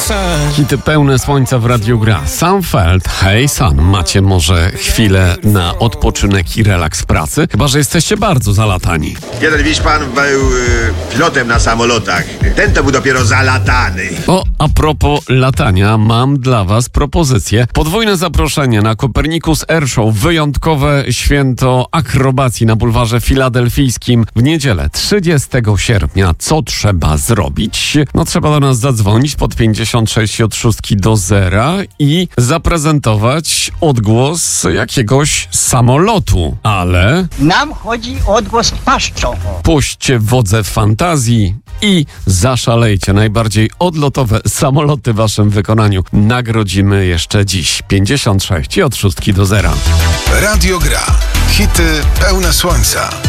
Cześć. Hity pełne słońca w Radiu Gra. Sam Feld, Hey Sun. Macie może chwilę na odpoczynek i relaks pracy? Chyba że jesteście bardzo zalatani. Jeden Wiśpan był pilotem na samolotach. Ten to był dopiero zalatany. O, a propos latania, mam dla was propozycję. Podwójne zaproszenie na Copernicus Air Show. Wyjątkowe święto akrobacji na bulwarze filadelfijskim w niedzielę 30 sierpnia. Co trzeba zrobić? No trzeba do nas zadzwonić pod 56 od 6 do 0 i zaprezentować odgłos jakiegoś samolotu. Ale Nam chodzi o odgłos paszczą. puśćcie wodze fantazji i zaszalejcie. Najbardziej odlotowe samoloty w waszym wykonaniu nagrodzimy jeszcze dziś. 56 od 6 do 0. Radio Gra. Hity pełne słońca.